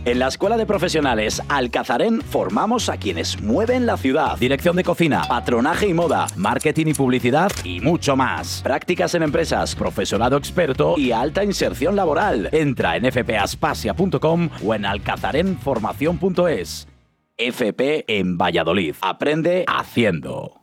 En la Escuela de Profesionales Alcazarén formamos a quienes mueven la ciudad. Dirección de cocina, patronaje y moda, marketing y publicidad y mucho más. Prácticas en empresas, profesorado experto y alta inserción laboral. Entra en fpaspasia.com o en alcazarenformación.es. FP en Valladolid. Aprende haciendo.